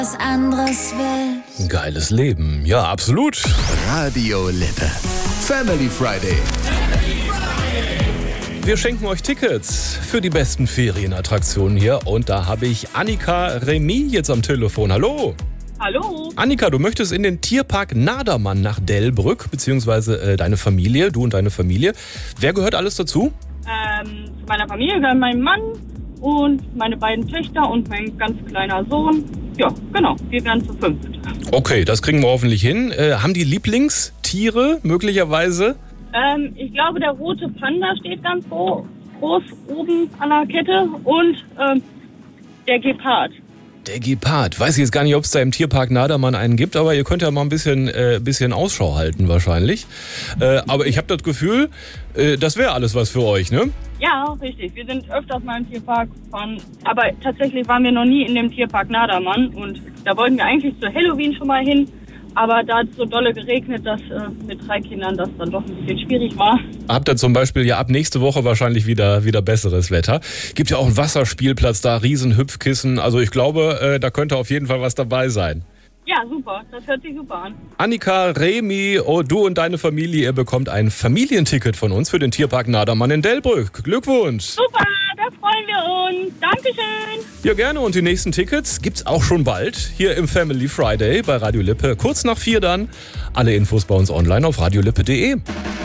was anderes will. Geiles Leben, ja, absolut. Radio Lippe. Family Friday. Wir schenken euch Tickets für die besten Ferienattraktionen hier. Und da habe ich Annika Remy jetzt am Telefon. Hallo. Hallo. Annika, du möchtest in den Tierpark Nadermann nach Delbrück, beziehungsweise deine Familie, du und deine Familie. Wer gehört alles dazu? Zu meiner Familie gehören mein Mann und meine beiden Töchter und mein ganz kleiner Sohn. Ja, genau, wir werden zu 5. Okay, das kriegen wir hoffentlich hin. Haben die Lieblingstiere möglicherweise? Ich glaube, der rote Panda steht ganz groß oben an der Kette und der Gepard. Der Gepard. Weiß ich jetzt gar nicht, ob es da im Tierpark Nadermann einen gibt, aber ihr könnt ja mal ein bisschen Ausschau halten wahrscheinlich. Aber ich habe das Gefühl, das wäre alles was für euch, ne? Ja, richtig. Wir sind öfters mal im Tierpark gefahren, aber tatsächlich waren wir noch nie in dem Tierpark Nadermann und da wollten wir eigentlich zu Halloween schon mal hin. Aber da hat es so dolle geregnet, dass mit 3 Kindern das dann doch ein bisschen schwierig war. Habt ihr zum Beispiel ja ab nächste Woche wahrscheinlich wieder besseres Wetter. Gibt ja auch einen Wasserspielplatz da, Riesenhüpfkissen. Also ich glaube, da könnte auf jeden Fall was dabei sein. Ja, super. Das hört sich super an. Annika, Remy, du und deine Familie, ihr bekommt ein Familienticket von uns für den Tierpark Nadermann in Delbrück. Glückwunsch! Super, da freuen wir uns. Dankeschön. Ja, gerne. Und die nächsten Tickets gibt's auch schon bald hier im Family Friday bei Radio Lippe. Kurz nach 4 dann. Alle Infos bei uns online auf radiolippe.de.